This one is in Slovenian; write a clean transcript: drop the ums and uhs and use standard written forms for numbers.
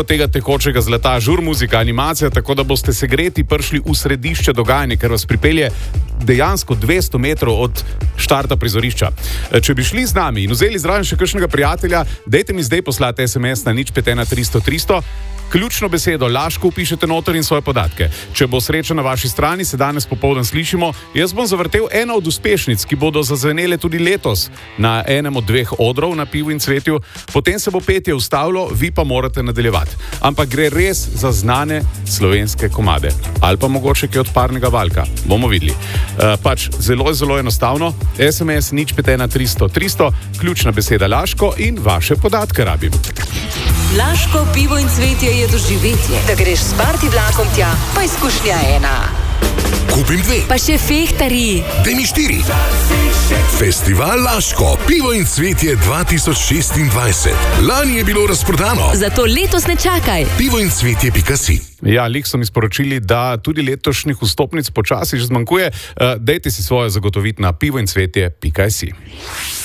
veliko tega tekočega zlata, žur muzika, animacija, tako da boste segreti prišli v središče dogajanja, ker vas pripelje dejansko 200 metrov od štarta prizorišča. Če bi šli z nami in vzeli zraven še kakšnega prijatelja, dajte mi zdaj poslati SMS na 051 300 300. Ključno besedo Laško vpišete noter in svoje podatke. Če bo sreča na vaši strani, se danes popoldan slišimo. Jaz bom zavrtel eno od uspešnic, ki bodo zazvenele tudi letos na enem od 2 odrov na Pivu in Cvetju. Potem se bo petje ustavilo, vi pa morate nadaljevati. Ampak gre res za znane slovenske komade. Ali pa mogoče kaj od Parnega valka. Bomo videli. Zelo, zelo enostavno. SMS 051 300 300, ključna beseda Laško in vaše podatke rabim. Laško, Pivo in Cvetje je doživetje. Da greš s party vlakom tja, pa izkušnja ena. Kupim 2. Pa še fehtari. Daj mi 4. Festival Laško, Pivo in Cvetje 2026. Lani je bilo razprodano. Zato letos ne čakaj. pivoincvetje.si. Ja, lik so mi sporočili, da tudi letošnjih vstopnic počasi že zmanjkuje. Dajte si svoje zagotoviti na pivoincvetje.si.